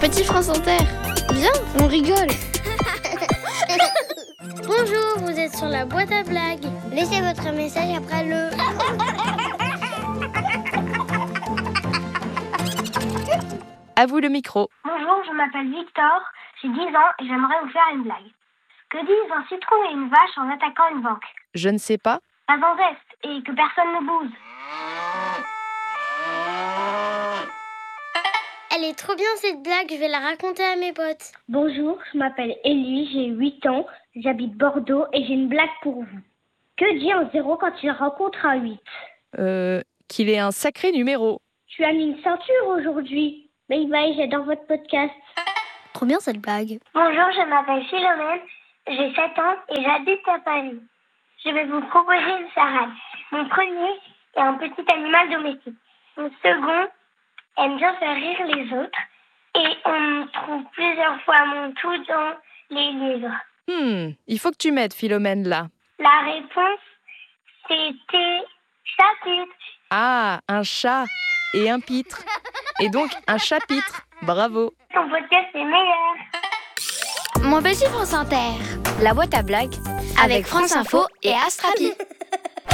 Petit France Inter, viens, on rigole. Bonjour, vous êtes sur la boîte à blagues. Laissez votre message après le... À vous le micro. Bonjour, je m'appelle Victor, j'ai 10 ans et j'aimerais vous faire une blague. Que disent un citron et une vache en attaquant une banque? Je ne sais pas. Pas en veste et que personne ne bouge. Elle est trop bien cette blague, je vais la raconter à mes potes. Bonjour, je m'appelle Ellie, j'ai 8 ans, j'habite Bordeaux et j'ai une blague pour vous. Que dit un 0 quand il rencontre un 8? Qu'il est un sacré numéro. Tu as mis une ceinture aujourd'hui. Bye bye, j'adore votre podcast. Trop bien cette blague. Bonjour, je m'appelle Philomène, j'ai 7 ans et j'habite à Paris. Je vais vous proposer une charade. Mon premier est un petit animal domestique. Mon second aime bien faire rire les autres. Et on trouve plusieurs fois mon tout dans les livres. Il faut que tu m'aides, Philomène, là. La réponse, c'était chapitre. Ah, un chat et un pitre. Et donc, un chapitre. Bravo. Ton podcast est meilleur. Mon petit France Inter, La boîte à blagues avec France Info et Astrapi.